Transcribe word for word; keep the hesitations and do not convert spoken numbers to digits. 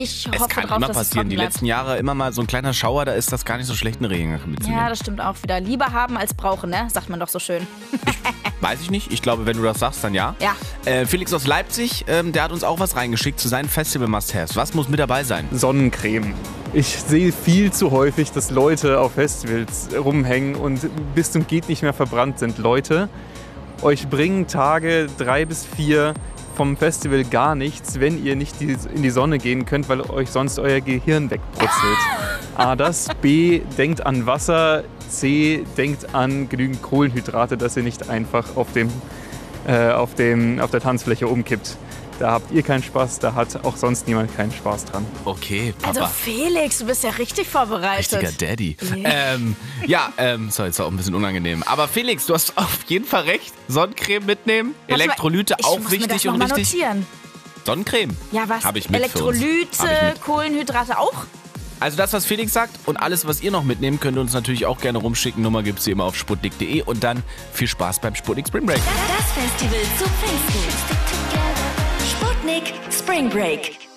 Ich Es hoffe kann drauf, immer dass es passieren. trocken Die bleibt. letzten Jahre immer mal so ein kleiner Schauer, da ist das gar nicht so schlecht, einen Regenjacke mitzunehmen. Ja, das stimmt auch wieder. Lieber haben als brauchen, ne? Sagt man doch so schön. Weiß ich nicht. Ich glaube, wenn du das sagst, dann ja. Ja. Äh, Felix aus Leipzig, ähm, der hat uns auch was reingeschickt zu seinen Festival-Must-Haves. Was muss mit dabei sein? Sonnencreme. Ich sehe viel zu häufig, dass Leute auf Festivals rumhängen und bis zum geht nicht mehr verbrannt sind. Leute, euch bringen Tage drei bis vier vom Festival gar nichts, wenn ihr nicht die, in die Sonne gehen könnt, weil euch sonst euer Gehirn wegbrutzelt. A, das. B, denkt an Wasser. C, denkt an genügend Kohlenhydrate, dass ihr nicht einfach auf, dem, äh, auf, dem, auf der Tanzfläche umkippt. Da habt ihr keinen Spaß, da hat auch sonst niemand keinen Spaß dran. Okay, Papa. Also Felix, du bist ja richtig vorbereitet. Richtiger Daddy. Yeah. Ähm, ja, ähm, sorry, ist auch ein bisschen unangenehm. Aber Felix, du hast auf jeden Fall recht. Sonnencreme mitnehmen, Warte mal, Elektrolyte ich auch muss mir das wichtig noch und mal richtig. Notieren. Sonnencreme. Ja, was? Hab ich mit für uns. Elektrolyte, Hab ich mit. Kohlenhydrate auch? Also das, was Felix sagt und alles, was ihr noch mitnehmen, könnt ihr uns natürlich auch gerne rumschicken. Nummer gibt's hier immer auf sputnik punkt de und dann viel Spaß beim Sputnik Spring Break. Das Festival zu Pfingsten. Sputnik Spring Break.